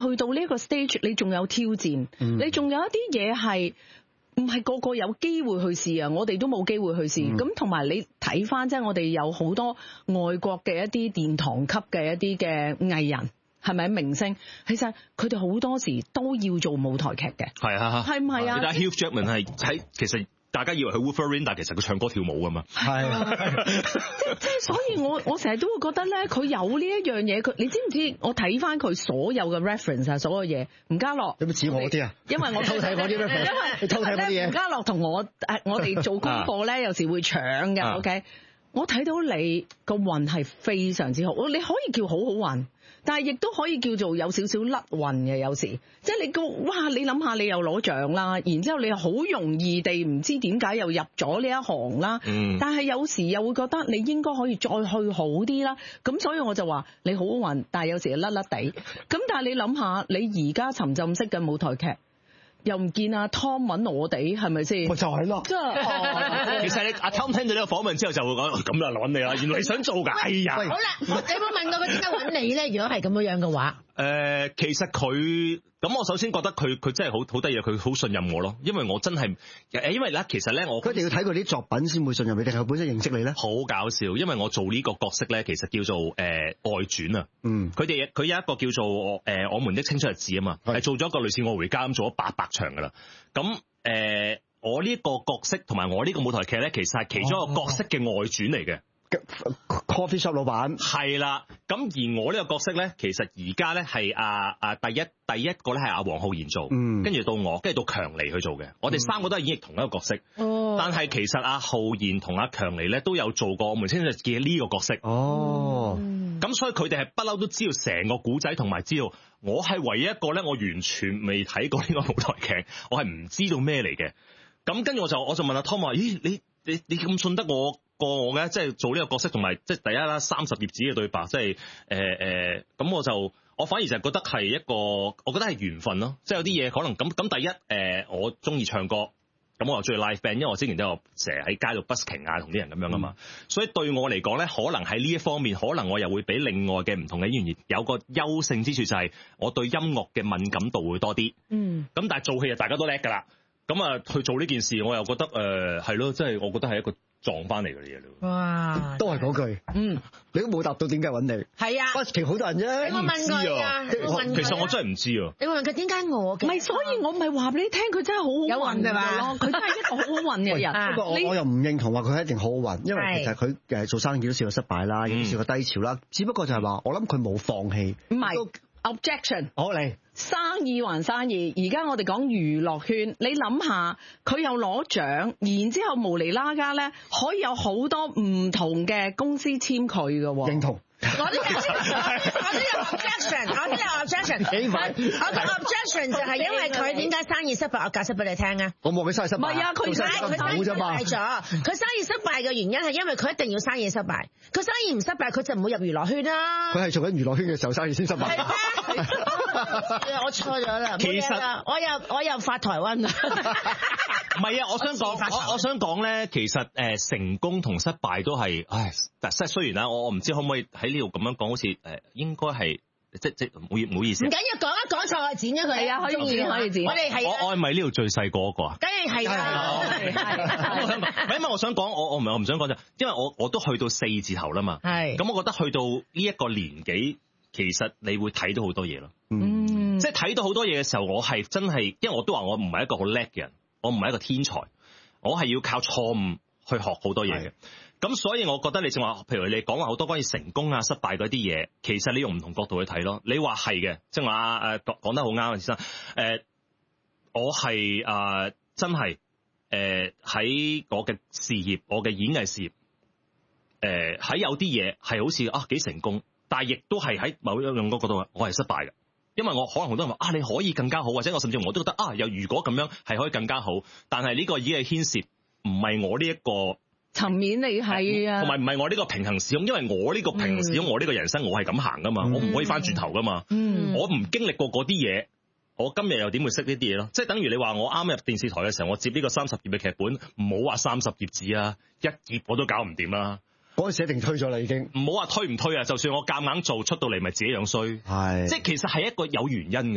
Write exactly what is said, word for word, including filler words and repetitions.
去到呢個 stage， 你仲有挑戰，嗯、你仲有一啲嘢係唔係個個有機會去試啊？我哋都冇機會去試。咁同埋你睇翻即係我哋有好多外國嘅一啲殿堂級嘅一啲嘅藝人。係咪明星？其實佢哋好多時都要做舞台劇嘅。 係啊， 係唔係啊？ 但係 Hugh Jackman 係喺其實大家以為佢 Wolverine， 但係其實佢唱歌跳舞噶嘛。 係啊， 即即係所以我我成日都會覺得咧，佢有呢一樣嘢，佢你知唔知？我睇翻佢所有嘅 reference 啊，所有嘢，吳家樂有冇似我啲啊？ 因為我偷睇我啲 reference， 因為你偷睇我啲嘢。 吳家樂同我誒，我哋做功課咧，有時會搶嘅。OK，我睇到你個運係非常之好，你可以叫好好運。但係亦都可以叫做有少少甩運嘅，有時即係你個哇！你諗下，你又攞獎啦，然之後你又好容易地唔知點解又入咗呢一行啦。嗯。但係有時又會覺得你應該可以再去好啲啦。咁所以我就話你好好運，但係有時又甩甩地。咁但係你諗下，你而家沉浸式嘅舞台劇。又唔見阿 Tom 揾我哋，係咪先？ 咪就係咯。 即係其實你阿 Tom 聽到呢個訪問之後就會講咁就揾你啦。原來你想做㗎。哎呀！ 好啦，你有冇問過佢點解揾你咧？如果係咁樣樣嘅話， 誒、呃，其實佢咁，我首先覺得佢佢真係好好得意，佢好信任我咯。因為我真係誒，因為咧，其實咧，我佢一定要睇過啲作品先會信任你，定係佢本身認識你咧？ 好搞笑，因為我做呢個角色咧，其實叫做誒、呃、外傳啊。嗯。佢哋佢有一個叫做誒、呃、我們的青春日誌啊嘛，係做咗一個類似我回家咁，做咗八百場噶啦。咁誒、呃，我呢個角色同埋我呢個舞台劇咧，其實係其中一個角色嘅外傳嚟嘅。 Coffee shop 老闆係啦，咁而我呢個角色咧，其實而家咧係啊啊第一第一個咧係阿黃浩然做，嗯，跟住到我，跟住到強尼去做嘅，我哋三個都係演繹同一個角色，哦，但係其實阿浩然同阿強尼咧都有做過我們青春日誌嘅呢個角色，哦，咁、嗯、所以佢哋係不嬲都知道成個古仔，同埋知道我係唯一一個咧，我完全未睇過呢個舞台劇，我係唔知道咩嚟嘅，咁跟住我就我就問阿 Tom 話，咦，你你你咁信得我？過我嘅，即係做呢個角色，同埋即係第一啦，三十頁紙嘅對白，即係誒誒，咁、呃呃、我就我反而就係覺得係一個，我覺得係緣分咯，即係有啲嘢可能咁咁。第一誒、呃，我中意唱歌，咁我又中意 live band，因為我之前都有成日喺街度 busking 啊，同啲人咁樣啊嘛，嗯、所以對我嚟講咧，可能喺呢一方面，可能我又會比另外嘅唔同嘅演員有個優勝之處，就係我對音樂嘅敏感度會多啲。嗯，咁但係做戲就大家都叻㗎啦，咁啊去做呢件事，我又覺得誒係咯，即、呃、係我覺得係一個。撞翻嚟嘅嘢咯，哇！ 都係嗰句，嗯，你都冇答到點解揾你？係啊，不其好多人啫， 我問佢啊， 其實我真係唔知啊。 你問佢點解我嘅？ 唔係，所以我咪話俾你聽，佢真係好好運㗎嘛，佢真係一個好好運嘅人。 不過我我又唔認同話佢一定好好運，因為其實佢誒做生意都試過失敗啦，亦都試過低潮啦。只不過就係話，我諗佢冇放棄。 唔係 objection， 好嚟。 生意還生意，而家我哋講娛樂圈，你諗下，佢又攞獎，然之後無厘啦家咧，可以有好多唔同嘅公司簽佢嘅喎。 認同。 我都有，我都有 objection， 我都有 objection。 幾快？ 我個 objection 就係因為佢點解生意失敗，我解釋俾你聽啊。 我冇佢生意失敗。 唔係啊，佢佢生意失敗咗。佢生意失敗嘅原因係因為佢一定要生意失敗。佢生意唔失敗，佢就唔會入娛樂圈啦。 佢係做緊娛樂圈嘅時候生意先失敗。 係咩？我錯咗啦。 其實我又我又發台灣啦。 唔係啊，我想講，我我想講咧，其實誒、呃、成功同失敗都係，唉，但係雖然啦，我我唔知可唔可以喺呢度咁樣講，好似誒、呃、應該係即即唔好唔好意思。 唔緊要，講一講錯，剪咗佢。係啊，可以剪，可以剪。我哋係我我係咪呢度最細個嗰個啊？ 梗係係啦。 我想講，因為我想講，我我唔係我唔想講就，因為我我都去到四字頭啦嘛。係。咁我覺得去到呢一個年紀，其實你會睇到好多嘢咯。嗯。即係睇到好多嘢嘅時候，我係真係，因為我都話我唔係一個好叻嘅人。我唔係一個天才，我係要靠錯誤去學好多嘢嘅。咁所以我覺得你正話，譬如你講話好多關於成功啊、失敗嗰啲嘢，其實你用唔同角度去睇咯。你話係嘅，即係話誒講得好啱啊，先生。誒、呃，我係誒、呃、真係誒喺我嘅事業、我嘅演藝事業，誒、呃、喺有啲嘢係好似啊幾成功，但係亦都係喺某一樣嗰角度，我係失敗嘅。因為我可能好多人話啊，你可以更加好，或者我甚至我都覺得啊，又如果咁樣係可以更加好，但係呢個已經係牽涉唔係我呢一個層面，你係啊， 同埋唔係我呢個平行時空，因為我呢個平行時空，嗯、我呢個人生我係咁行噶嘛，嗯、我唔可以翻轉頭噶嘛，嗯、我唔經歷過嗰啲嘢，我今日又點會識呢啲嘢咯？即係等於你話我啱入電視台嘅時候，我接呢個三十頁嘅劇本，唔好話三十頁紙啊，一頁我都搞唔掂啦。 嗰陣時一定推咗啦，已經。 唔好話推唔推啊！就算我夾硬做出到嚟，咪自己樣衰。係，即係其實係一個有原因